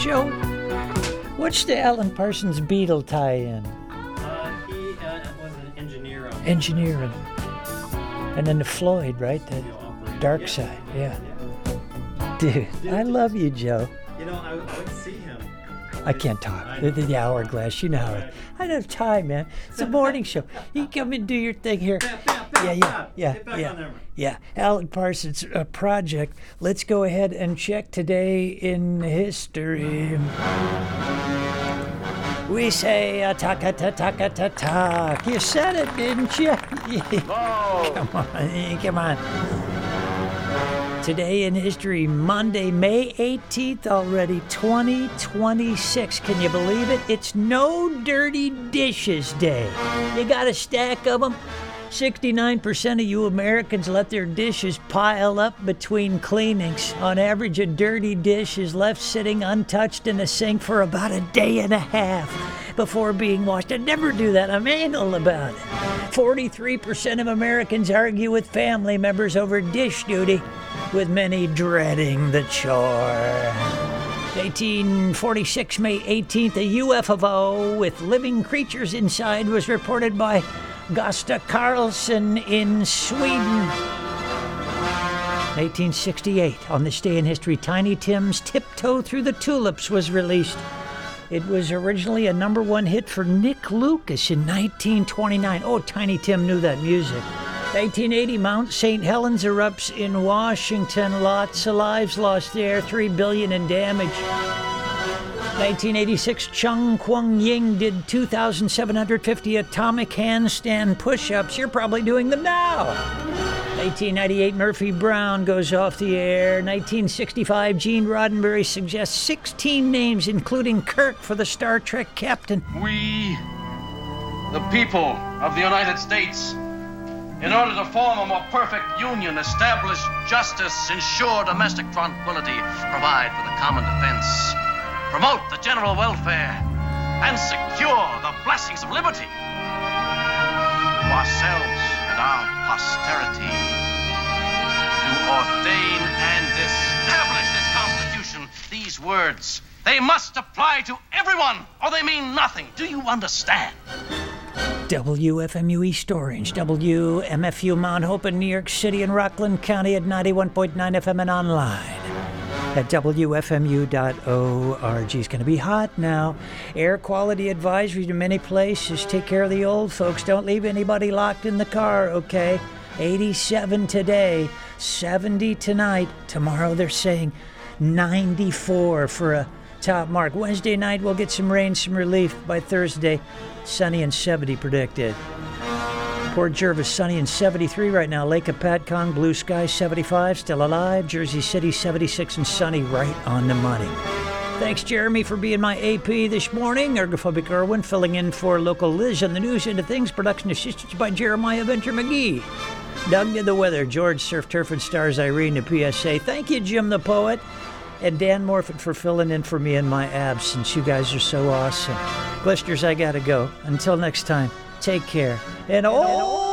Joe? What's the Alan Parsons Beatle tie-in? He was an engineer. Engineering. And then the Floyd, right? The Dark Side, yeah. Dude, I love you, Joe. You know, I would see him. I can't talk. The hourglass, you know how it. I don't have time, man. It's a morning show. You come and do your thing here. Yeah. Alan Parsons Project. Let's go ahead and check today in history. We say talk. You said it, didn't you? Come on. Today in history, Monday, May 18th already, 2026. Can you believe it? It's No Dirty Dishes Day. You got a stack of them? 69% of you Americans let their dishes pile up between cleanings. On average, a dirty dish is left sitting untouched in the sink for about a day and a half before being washed. I never do that. I'm anal about it. 43% of Americans argue with family members over dish duty, with many dreading the chore. 1846, May 18th, a UFO with living creatures inside was reported by Gösta Karlsson in Sweden. 1868, on this day in history, Tiny Tim's Tiptoe Through the Tulips was released. It was originally a #1 hit for Nick Lucas in 1929. Oh, Tiny Tim knew that music. 1880, Mount St. Helens erupts in Washington. Lots of lives lost there, 3 billion in damage. 1986, Chung Kwang-ying did 2,750 atomic handstand push-ups. You're probably doing them now. 1898, Murphy Brown goes off the air. 1965, Gene Roddenberry suggests 16 names, including Kirk, for the Star Trek captain. We, the people of the United States, in order to form a more perfect union, establish justice, ensure domestic tranquility, provide for the common defense, promote the general welfare, and secure the blessings of liberty for ourselves and our posterity, to ordain and establish this Constitution. These words, they must apply to everyone, or they mean nothing. Do you understand? WFMU East Orange, WMFU Mount Hope in New York City and Rockland County at 91.9 FM and online at WFMU.org. It's going to be hot now. Air quality advisory to many places. Take care of the old folks. Don't leave anybody locked in the car, okay? 87 today, 70 tonight. Tomorrow they're saying 94 for a top mark. Wednesday night we'll get some rain, some relief. By Thursday, sunny and 70 predicted. Port Jervis, sunny and 73 right now. Lake Apatcong, blue sky, 75, still alive. Jersey City, 76 and sunny, right on the money. Thanks, Jeremy, for being my AP this morning. Ergophobic Irwin filling in for local Liz on the news into things. Production assistance by Jeremiah Venter McGee. Doug did the weather. George Surf, Turf and Stars, Irene, the PSA. Thank you, Jim the Poet. And Dan Morfitt for filling in for me in my absence. You guys are so awesome. Blisters, I gotta go. Until next time, take care. And